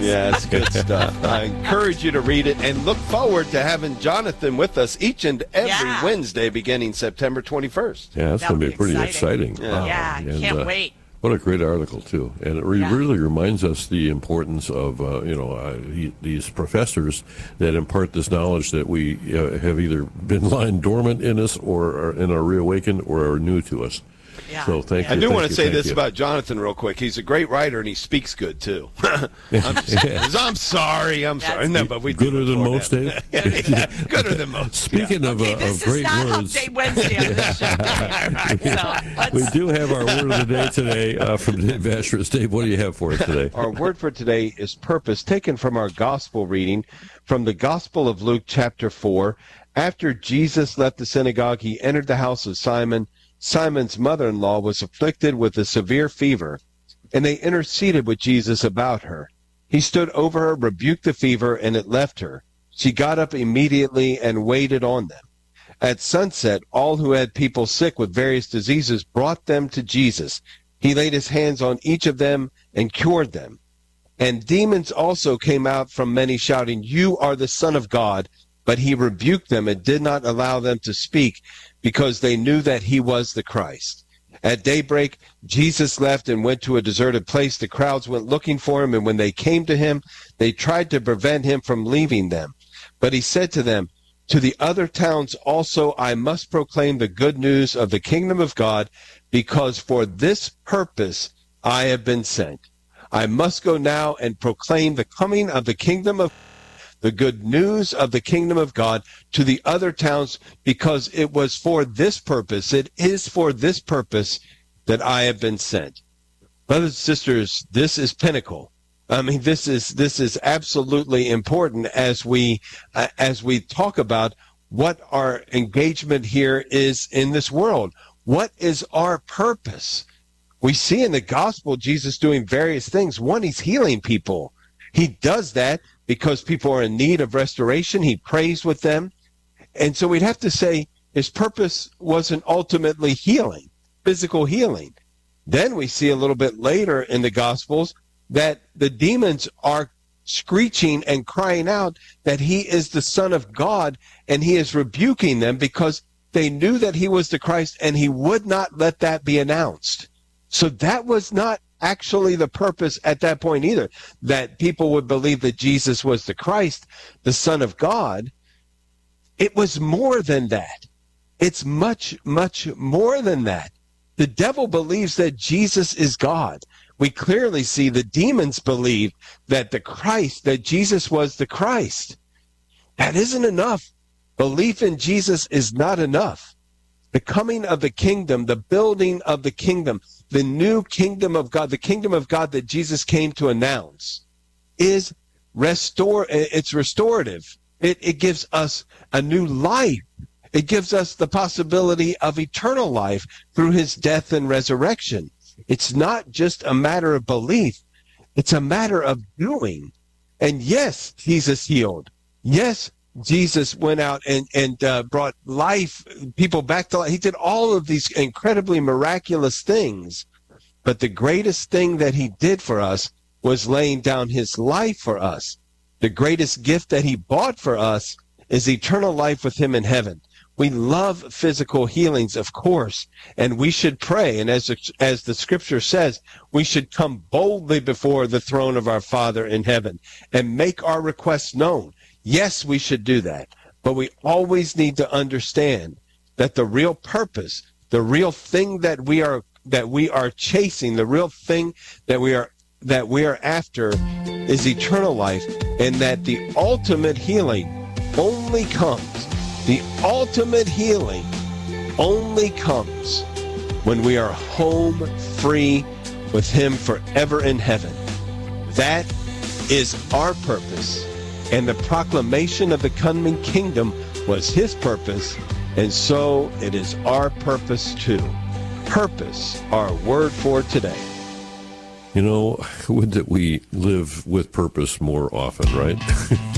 Yeah, it's good stuff. I encourage you to read it and look forward to having Jonathan with us each and every Wednesday beginning September 21st. Yeah, that's going to be pretty exciting. Yeah, and, can't wait. What a great article, too. And it really reminds us the importance of, these professors that impart this knowledge that we have either been lying dormant in us or are reawakened or are new to us. Yeah. So thank you. I do want to say this about Jonathan real quick. He's a great writer and he speaks good too. I'm sorry. No, but we gooder than most, Dave. Gooder than most. Speaking of great words, this is not Update Wednesday on this show. We do have our word of the day today from Dave Ashurst. Dave, what do you have for us today? Our word for today is purpose, taken from our gospel reading from the Gospel of Luke, chapter 4. After Jesus left the synagogue, he entered the house of Simon. Simon's mother-in-law was afflicted with a severe fever, and they interceded with Jesus about her. He stood over her, rebuked the fever, and it left her. She got up immediately and waited on them. At sunset, all who had people sick with various diseases brought them to Jesus. He laid his hands on each of them and cured them. And demons also came out from many, shouting, "You are the Son of God." But he rebuked them and did not allow them to speak, because they knew that he was the Christ. At daybreak, Jesus left and went to a deserted place. The crowds went looking for him, and when they came to him, they tried to prevent him from leaving them. But he said to them, "To the other towns also I must proclaim the good news of the kingdom of God, because for this purpose I have been sent. I must go now and proclaim the coming of the kingdom of the good news of the kingdom of God to the other towns, because it was for this purpose, it is for this purpose that I have been sent." Brothers and sisters, this is pinnacle. I mean, this is absolutely important as we talk about what our engagement here is in this world. What is our purpose? We see in the gospel Jesus doing various things. One, he's healing people. He does that because people are in need of restoration. He prays with them. And so we'd have to say his purpose wasn't ultimately healing, physical healing. Then we see a little bit later in the Gospels that the demons are screeching and crying out that he is the Son of God, and he is rebuking them because they knew that he was the Christ, and he would not let that be announced. So that was not actually the purpose at that point either, that people would believe that Jesus was the Christ, the Son of God. It was more than that. It's much, much more than that. The devil believes that Jesus is God. We clearly see the demons believe that that Jesus was the Christ. That isn't enough. Belief in Jesus is not enough. The coming of the kingdom, the building of the kingdom, the new kingdom of God, the kingdom of God that Jesus came to announce, is it's restorative. It gives us a new life. It gives us the possibility of eternal life through his death and resurrection. It's not just a matter of belief. It's a matter of doing. And yes, Jesus healed. Yes, Jesus went out and brought people back to life. He did all of these incredibly miraculous things. But the greatest thing that he did for us was laying down his life for us. The greatest gift that he bought for us is eternal life with him in heaven. We love physical healings, of course, and we should pray. And as the scripture says, we should come boldly before the throne of our Father in heaven and make our requests known. Yes, we should do that, but we always need to understand that the real purpose, the real thing that we are chasing, the real thing that we are after is eternal life, and that the ultimate healing only comes. The ultimate healing only comes when we are home free with him forever in heaven. That is our purpose. And the proclamation of the coming kingdom was his purpose. And so it is our purpose too. Purpose, our word for today. You know, would that we live with purpose more often, right?